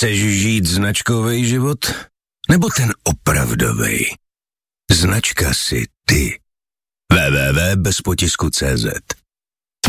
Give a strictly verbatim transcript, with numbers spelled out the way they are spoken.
Chceš žít značkový život? Nebo ten opravdovej? Značka si ty. w w w tečka bezpotisku tečka cé zet